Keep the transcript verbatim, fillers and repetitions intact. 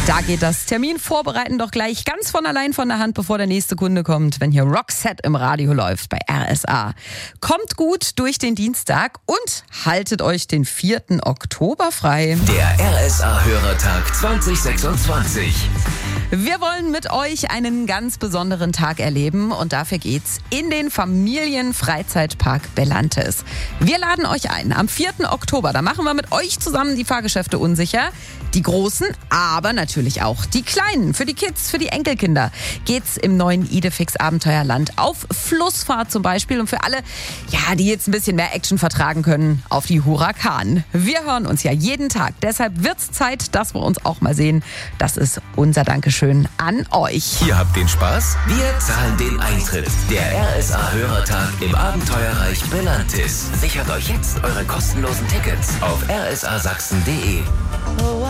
Da geht das Termin vorbereiten doch gleich ganz von allein von der Hand, bevor der nächste Kunde kommt, wenn hier Roxette im Radio läuft bei R S A. Kommt gut durch den Dienstag und haltet euch den vierten Oktober frei. Der R S A-Hörertag zwanzig sechsundzwanzig. Wir wollen mit euch einen ganz besonderen Tag erleben und dafür geht's in den Familienfreizeitpark Bellantes. Wir laden euch ein am vierten Oktober. Da machen wir mit euch zusammen die Fahrgeschäfte unsicher. Die Großen, aber natürlich auch die Kleinen. Für die Kids, für die Enkelkinder geht's im neuen Idefix Abenteuerland auf Flussfahrt zum Beispiel. Und für alle, ja, die jetzt ein bisschen mehr Action vertragen können, auf die Huracan. Wir hören uns ja jeden Tag. Deshalb wird's Zeit, dass wir uns auch mal sehen. Das ist unser Dankeschön an euch. Ihr habt den Spaß? Wir zahlen den Eintritt. Der R S A-Hörertag im Abenteuerreich Bellantes. Sichert euch jetzt eure kostenlosen Tickets auf r s a sachsen punkt d e.